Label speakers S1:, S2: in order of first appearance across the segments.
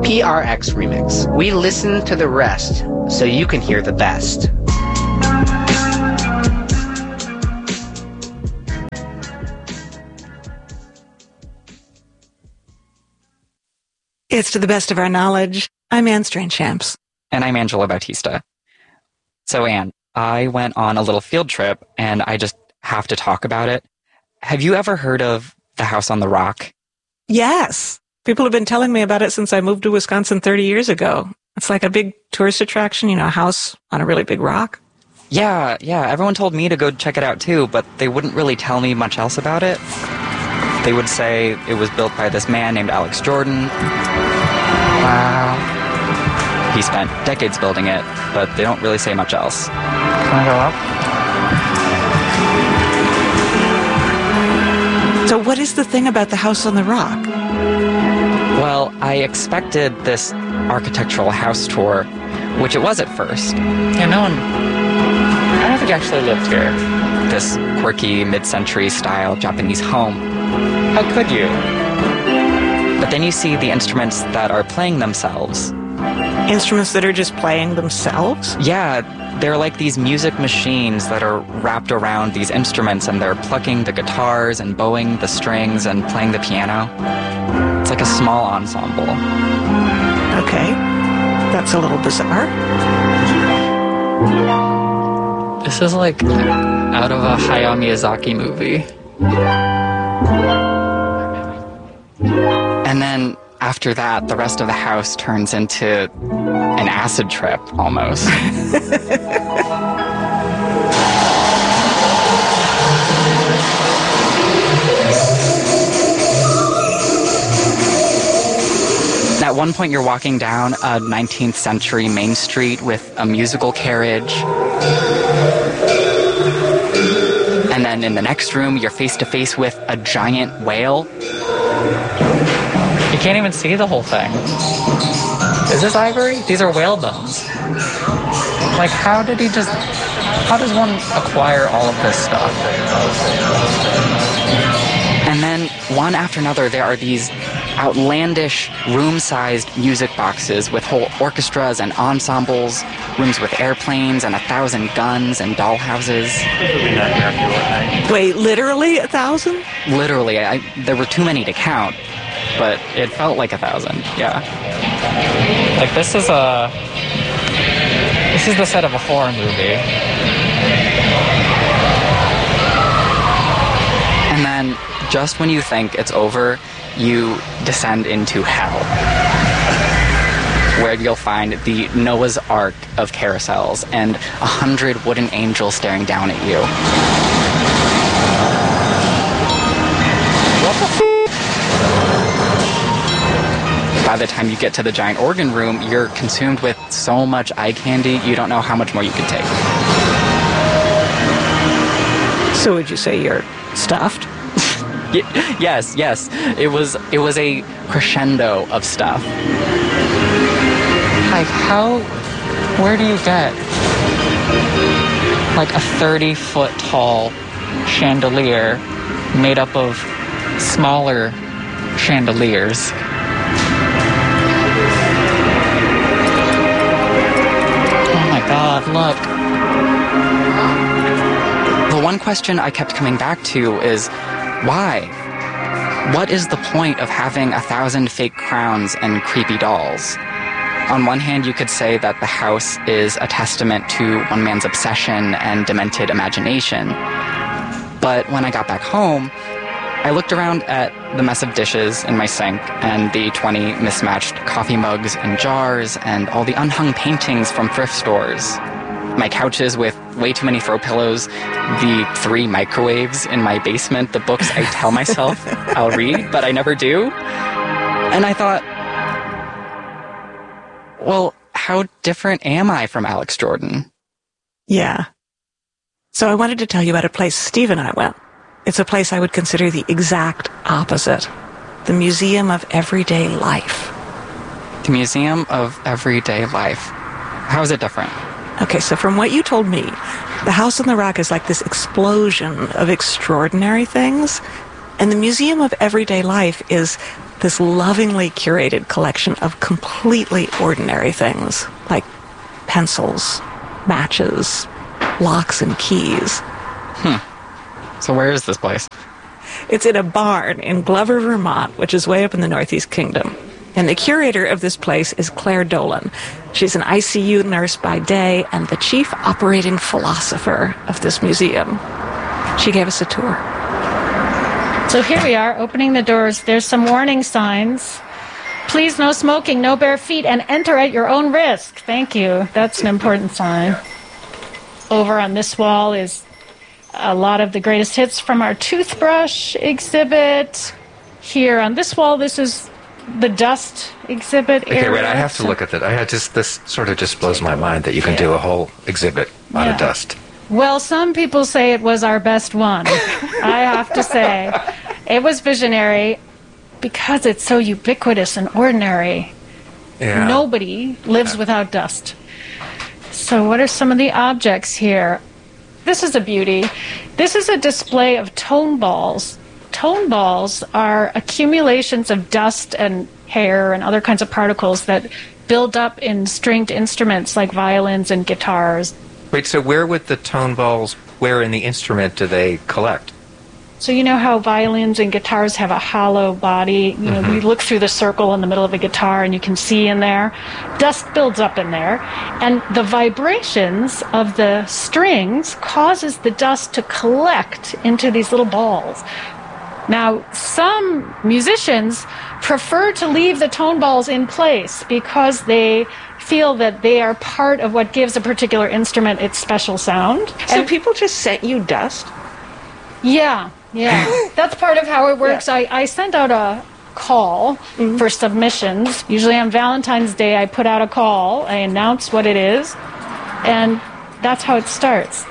S1: PRX Remix. We listen to the rest so you can hear the best.
S2: It's to the best of our knowledge. I'm Anne Strange-Champs.
S3: And I'm Angela Bautista. So, Anne, I went on a little field trip, and I just have to talk about it. Have you ever heard of the House on the Rock?
S2: Yes. People have been telling me about it since I moved to Wisconsin 30 years ago. It's like a big tourist attraction, you know, a house on a really big rock.
S3: Yeah. Everyone told me to go check it out, too, but they wouldn't really tell me much else about it. They would say it was built by this man named Alex Jordan.
S1: Wow.
S3: He spent decades building it, but they don't really say much else.
S1: Can I go up?
S2: So what is the thing about the House on the Rock?
S3: Well, I expected this architectural house tour, which it was at first.
S4: Yeah, I don't think he actually lived here.
S3: This quirky mid-century style Japanese home.
S4: How could you?
S3: But then you see the instruments that are playing themselves.
S2: Instruments that are just playing themselves?
S3: Yeah, they're like these music machines that are wrapped around these instruments, and they're plucking the guitars and bowing the strings and playing the piano. It's like a small ensemble.
S2: Okay, that's a little bizarre.
S4: This is like out of a Hayao Miyazaki movie.
S3: And then after that, the rest of the house turns into an acid trip, almost. At one point, you're walking down a 19th century main street with a musical carriage. And then in the next room, you're face to face with a giant whale.
S4: You can't even see the whole thing. Is this ivory? These are whale bones. Like, how does one acquire all of this stuff?
S3: And then, one after another, there are these outlandish, room-sized music boxes with whole orchestras and ensembles, rooms with airplanes and 1,000 guns and dollhouses.
S2: Wait, literally 1,000?
S3: Literally, there were too many to count, but it felt like 1,000, yeah.
S4: Like, this is the set of a horror movie.
S3: And then, just when you think it's over, you descend into hell, where you'll find the Noah's Ark of carousels and 100 wooden angels staring down at you.
S4: What the
S3: By the time you get to the giant organ room, you're consumed with so much eye candy, you don't know how much more you can take.
S2: So would you say you're stuffed?
S3: Yes. It was a crescendo of stuff.
S4: Like, where do you get, like, a 30-foot tall chandelier made up of smaller chandeliers? Oh my God, look.
S3: The one question I kept coming back to is, why? What is the point of having 1,000 fake crowns and creepy dolls? On one hand, you could say that the house is a testament to one man's obsession and demented imagination. But when I got back home, I looked around at the mess of dishes in my sink and the 20 mismatched coffee mugs and jars and all the unhung paintings from thrift stores. My couches with way too many throw pillows, the 3 microwaves in my basement, the books I tell myself I'll read, but I never do. And I thought, well, how different am I from Alex Jordan?
S2: Yeah. So I wanted to tell you about a place Steve and I went. It's a place I would consider the exact opposite. The Museum of Everyday Life.
S3: The Museum of Everyday Life. How is it different?
S2: Okay, so from what you told me, the House on the Rock is like this explosion of extraordinary things, and the Museum of Everyday Life is this lovingly curated collection of completely ordinary things, like pencils, matches, locks and keys.
S3: So where is this place?
S2: It's in a barn in Glover, Vermont, which is way up in the Northeast Kingdom. And the curator of this place is Claire Dolan. She's an ICU nurse by day and the chief operating philosopher of this museum. She gave us a tour.
S5: So here we are, opening the doors. There's some warning signs. Please, no smoking, no bare feet, and enter at your own risk. Thank you. That's an important sign. Over on this wall is a lot of the greatest hits from our toothbrush exhibit. Here on this wall, this is the dust exhibit area.
S6: Okay, wait, I have to look at that. This sort of just blows my mind that you can do a whole exhibit out of dust.
S5: Well, some people say it was our best one. I have to say. It was visionary because it's so ubiquitous and ordinary.
S6: Yeah.
S5: Nobody lives without dust. So what are some of the objects here? This is a beauty. This is a display of tone balls. Tone balls are accumulations of dust and hair and other kinds of particles that build up in stringed instruments like violins and guitars.
S6: Wait, so where would the tone balls, where in the instrument do they collect?
S5: So you know how violins and guitars have a hollow body? You know, you look through the circle in the middle of a guitar and you can see in there. Dust builds up in there. And the vibrations of the strings causes the dust to collect into these little balls. Now, some musicians prefer to leave the tone balls in place because they feel that they are part of what gives a particular instrument its special sound.
S2: So people just sent you dust?
S5: Yeah. That's part of how it works. Yeah. I sent out a call for submissions. Usually on Valentine's Day, I put out a call. I announce what it is, and that's how it starts.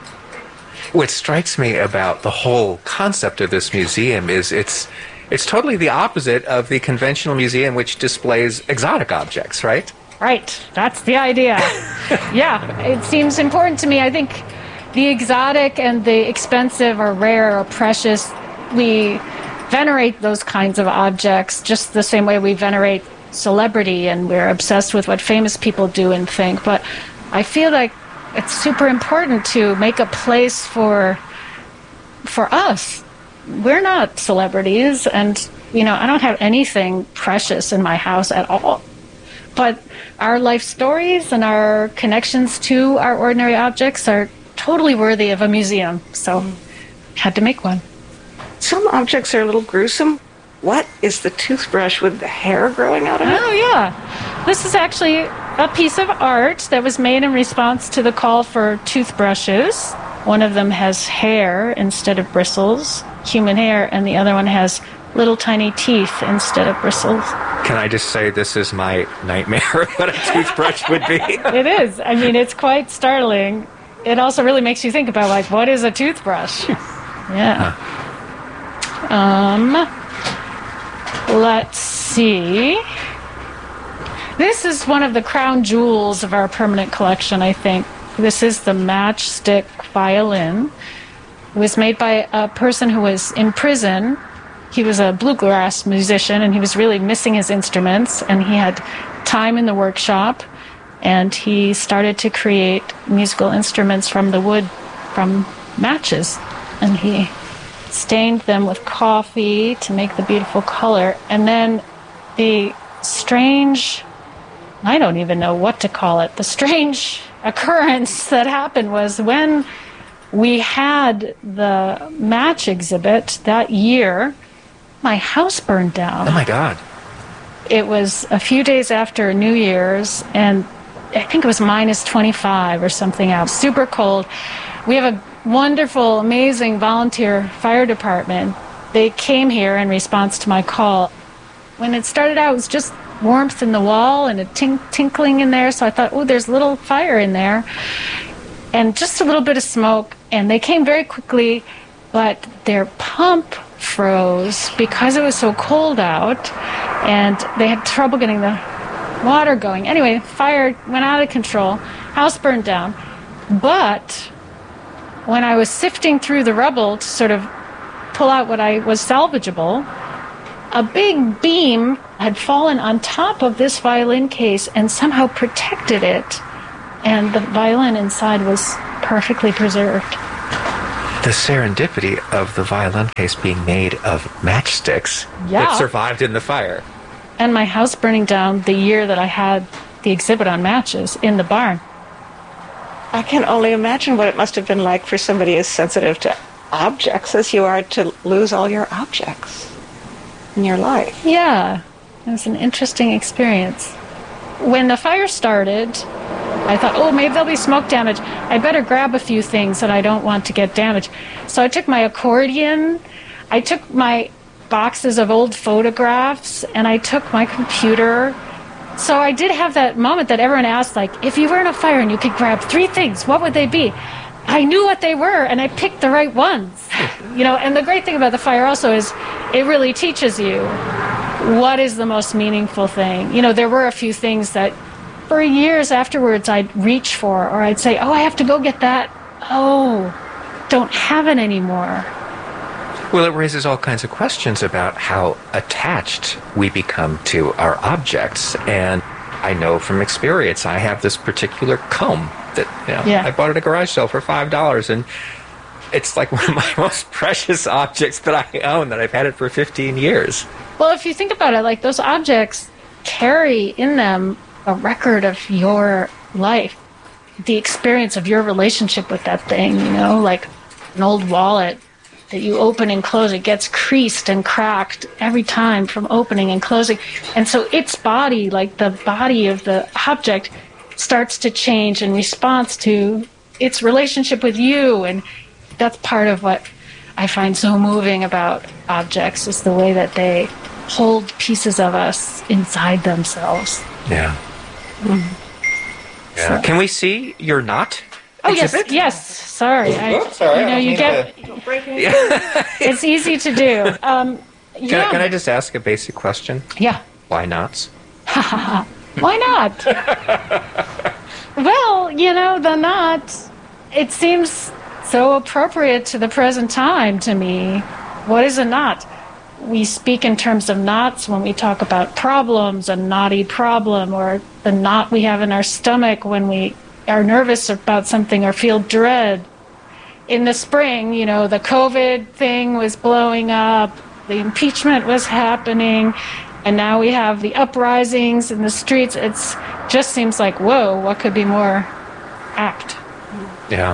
S6: What strikes me about the whole concept of this museum is it's totally the opposite of the conventional museum which displays exotic objects, right?
S5: Right. That's the idea. Yeah. It seems important to me. I think the exotic and the expensive or rare or precious, we venerate those kinds of objects just the same way we venerate celebrity, and we're obsessed with what famous people do and think. But I feel like it's super important to make a place for us. We're not celebrities, and I don't have anything precious in my house at all. But our life stories and our connections to our ordinary objects are totally worthy of a museum. So had to make one.
S2: Some objects are a little gruesome. What is the toothbrush with the hair growing out of it?
S5: Oh, yeah. This is actually a piece of art that was made in response to the call for toothbrushes. One of them has hair instead of bristles, human hair, and the other one has little tiny teeth instead of bristles.
S6: Can I just say this is my nightmare of what a toothbrush would be?
S5: It is. I mean, it's quite startling. It also really makes you think about, what is a toothbrush? Yeah. Let's see. This is one of the crown jewels of our permanent collection, I think. This is the Matchstick violin. It was made by a person who was in prison. He was a bluegrass musician, and he was really missing his instruments, and he had time in the workshop, and he started to create musical instruments from the wood, from matches, and he stained them with coffee to make the beautiful color. And then the strange, I don't even know what to call it, the strange occurrence that happened was when we had the match exhibit that year, my house burned down.
S6: Oh my God.
S5: It was a few days after New Year's, and I think it was minus 25 or something out. Super cold. We have a wonderful, amazing volunteer fire department. They came here in response to my call. When it started out, it was just warmth in the wall and a tinkling in there, so I thought, there's a little fire in there. And just a little bit of smoke, and they came very quickly, but their pump froze because it was so cold out, and they had trouble getting the water going. Anyway, fire went out of control. House burned down. But when I was sifting through the rubble to sort of pull out what was salvageable, a big beam had fallen on top of this violin case and somehow protected it, and the violin inside was perfectly preserved.
S6: The serendipity of the violin case being made of matchsticks that survived in the fire.
S5: And my house burning down the year that I had the exhibit on matches in the barn.
S2: I can only imagine what it must have been like for somebody as sensitive to objects as you are to lose all your objects in your life.
S5: Yeah, it was an interesting experience. When the fire started, I thought, oh, maybe there'll be smoke damage. I better grab a few things that I don't want to get damaged. So I took my accordion, I took my boxes of old photographs, and I took my computer. So I did have that moment that everyone asked, like, if you were in a fire and you could grab 3 things, what would they be? I knew what they were, and I picked the right ones. And the great thing about the fire also is it really teaches you what is the most meaningful thing. There were a few things that for years afterwards I'd reach for, or I'd say, oh, I have to go get that. Oh, don't have it anymore.
S6: Well, it raises all kinds of questions about how attached we become to our objects. And I know from experience, I have this particular comb that I bought at a garage sale for $5, and it's like one of my most precious objects that I own, that I've had it for 15 years.
S5: Well, if you think about it, like, those objects carry in them a record of your life, the experience of your relationship with that thing, like an old wallet that you open and close. It gets creased and cracked every time from opening and closing. And so its body, like the body of the object, starts to change in response to its relationship with you. And that's part of what I find so moving about objects, is the way that they hold pieces of us inside themselves.
S6: Yeah. Yeah. So. Can we see your knot?
S5: Oh,
S6: exhibit?
S5: yes. Sorry.
S6: Sorry.
S5: You get. It's easy to do.
S6: Can I just ask a basic question?
S5: Yeah.
S6: Why knots?
S5: Why not? Well, the knot, it seems so appropriate to the present time to me. What is a knot? We speak in terms of knots when we talk about problems, a knotty problem, or the knot we have in our stomach when we are nervous about something or feel dread. In the spring, the COVID thing was blowing up, the impeachment was happening, and now we have the uprisings in the streets. It just seems like, whoa, what could be more apt?
S6: Yeah.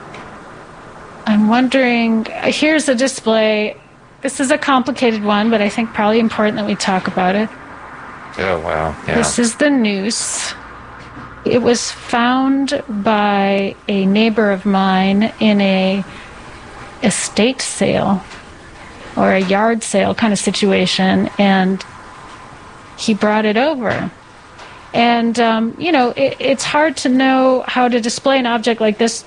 S5: I'm wondering, here's a display. This is a complicated one, but I think probably important that we talk about it.
S6: Oh, wow. Yeah.
S5: This is the noose. It was found by a neighbor of mine in a estate sale or a yard sale kind of situation, and he brought it over. And, it's hard to know how to display an object like this.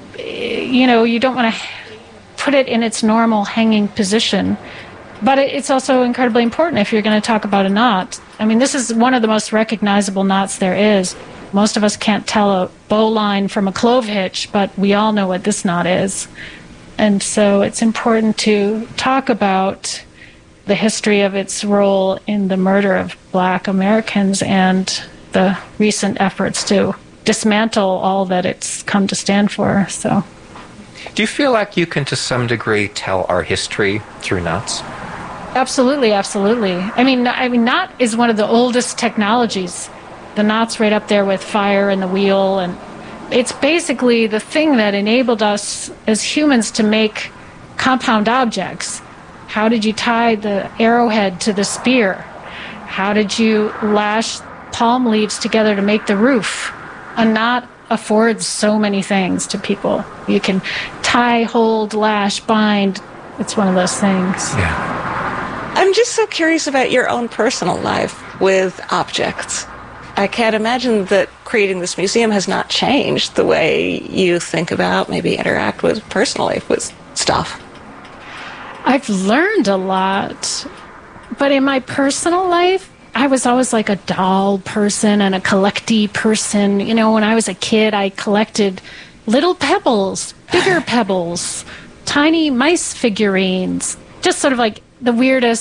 S5: You don't want to put it in its normal hanging position. But it's also incredibly important if you're going to talk about a knot. I mean, this is one of the most recognizable knots there is. Most of us can't tell a bowline from a clove hitch, but we all know what this knot is. And so it's important to talk about the history of its role in the murder of Black Americans and the recent efforts to dismantle all that it's come to stand for. So,
S6: do you feel like you can, to some degree, tell our history through knots?
S5: Absolutely, absolutely. I mean, knot is one of the oldest technologies. The knot's right up there with fire and the wheel, and it's basically the thing that enabled us as humans to make compound objects. How did you tie the arrowhead to the spear? How did you lash palm leaves together to make the roof? A knot affords so many things to people. You can tie, hold, lash, bind. It's one of those things.
S6: Yeah.
S2: I'm just so curious about your own personal life with objects. I can't imagine that creating this museum has not changed the way you think about, maybe interact with personally with stuff.
S5: I've learned a lot, but in my personal life, I was always like a doll person and a collecty person. When I was a kid, I collected little pebbles, bigger pebbles, tiny mice figurines, just sort of like the weirdest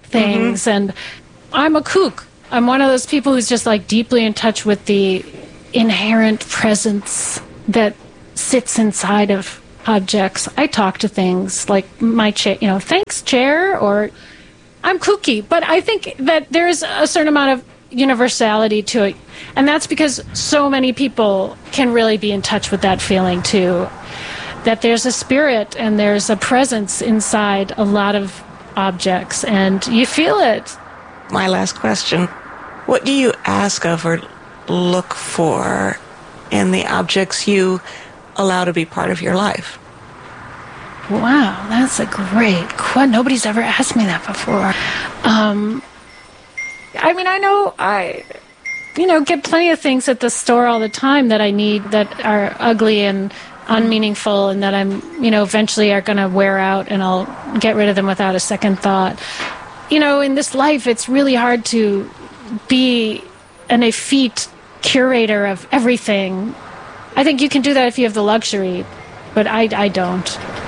S5: things. And I'm a kook. I'm one of those people who's just like deeply in touch with the inherent presence that sits inside of objects. I talk to things like my chair, thanks chair, or I'm kooky. But I think that there's a certain amount of universality to it. And that's because so many people can really be in touch with that feeling too. That there's a spirit and there's a presence inside a lot of objects, and you feel it.
S2: My last question. What do you ask of or look for in the objects you allow to be part of your life?
S5: Wow, that's a great question. Nobody's ever asked me that before. I get plenty of things at the store all the time that I need that are ugly and unmeaningful, and that I'm, eventually are going to wear out, and I'll get rid of them without a second thought. In this life, it's really hard to be an effete curator of everything. I think you can do that if you have the luxury, but I don't.